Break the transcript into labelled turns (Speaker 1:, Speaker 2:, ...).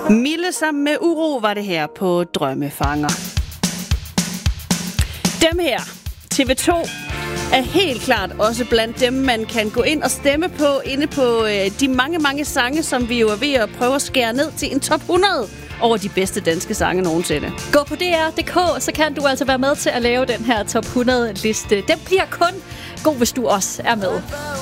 Speaker 1: Mille sammen med Uro var det her på Drømmefanger. Dem her, TV2, er helt klart også blandt dem, man kan gå ind og stemme på inde på de mange sange, som vi jo er ved at prøve at skære ned til en top 100 over de bedste danske sange nogensinde.
Speaker 2: Gå på dr.dk, så kan du altså være med til at lave den her top 100 liste. Den bliver kun god, hvis du også er med.